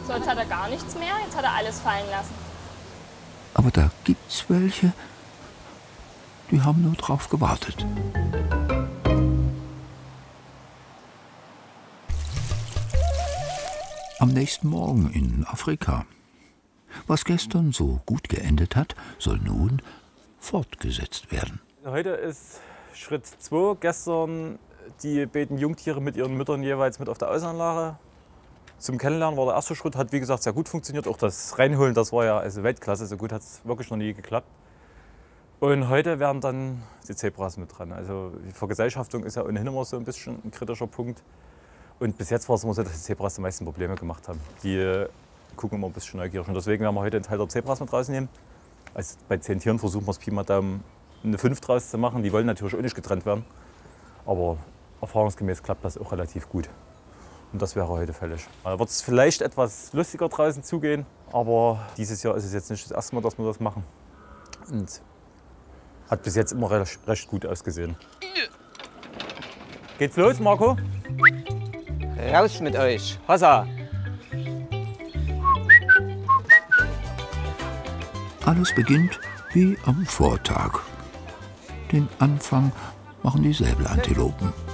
So, jetzt hat er gar nichts mehr, jetzt hat er alles fallen lassen. Aber da gibt's welche, die haben nur drauf gewartet. Am nächsten Morgen in Afrika. Was gestern so gut geendet hat, soll nun fortgesetzt werden. Heute ist Schritt 2. Gestern die beiden Jungtiere mit ihren Müttern jeweils mit auf der Außenanlage. Zum Kennenlernen war der erste Schritt, hat wie gesagt sehr gut funktioniert. Auch das Reinholen, das war ja also Weltklasse, so gut hat es wirklich noch nie geklappt. Und heute wären dann die Zebras mit dran. Also die Vergesellschaftung ist ja ohnehin immer so ein bisschen ein kritischer Punkt. Und bis jetzt war es immer so, dass die Zebras die meisten Probleme gemacht haben. Die gucken immer ein bisschen neugierig. Und deswegen werden wir heute einen Teil der Zebras mit rausnehmen. Also bei 10 Tieren versuchen wir es Pi mal Daumen eine 5 draus zu machen. Die wollen natürlich auch nicht getrennt werden. Aber erfahrungsgemäß klappt das auch relativ gut. Und das wäre heute fällig. Da wird es vielleicht etwas lustiger draußen zugehen. Aber dieses Jahr ist es jetzt nicht das erste Mal, dass wir das machen. Und hat bis jetzt immer recht gut ausgesehen. Geht's los, Marco? Raus mit euch. Hossa! Alles beginnt wie am Vortag. Den Anfang machen die Säbelantilopen.